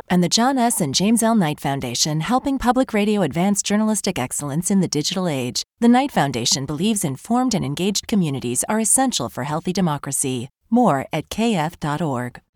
And the John S. and James L. Knight Foundation, helping public radio advance journalistic excellence in the digital age. The Knight Foundation believes informed and engaged communities are essential for healthy democracy. More at kf.org.